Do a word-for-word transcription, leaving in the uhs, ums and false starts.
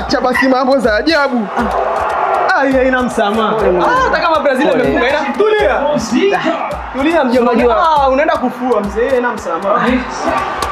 Acha basi mambo za ajabu. Ah, hii ina msamaha. Ah, hata kama Brazil amefunga ina tulia. Tulia mjomba. Ah, unaenda kufua mzee, ina msamaha.